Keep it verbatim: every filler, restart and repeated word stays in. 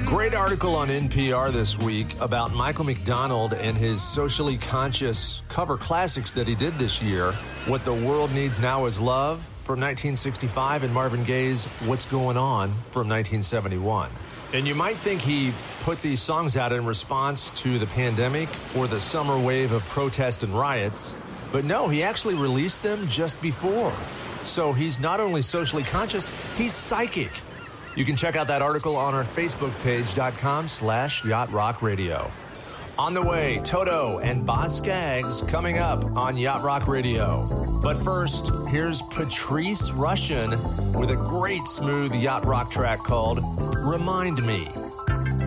Great article on N P R this week about Michael McDonald and his socially conscious cover classics that he did this year. What the World Needs Now Is Love from nineteen sixty-five and Marvin Gaye's What's Going On from nineteen seventy-one. And you might think he put these songs out in response to the pandemic or the summer wave of protest and riots, but no, he actually released them just before. So he's not only socially conscious, he's psychic. You can check out that article on our Facebook page, dot com slash Yacht Rock Radio. On the way, Toto and Boz Scaggs coming up on Yacht Rock Radio. But first, here's Patrice Rushen with a great smooth yacht rock track called Remind Me.